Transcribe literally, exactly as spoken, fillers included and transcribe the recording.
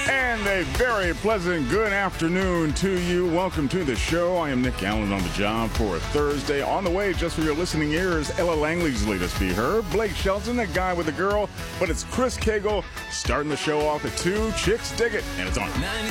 And a very pleasant good afternoon to you. Welcome to the show. I am Nick Allen on the job for a Thursday. On the way, just for your listening ears, Ella Langley's latest Be Her. Blake Shelton, a guy with a girl. But it's Chris Cagle starting the show off at two. Chicks dig it. And it's on.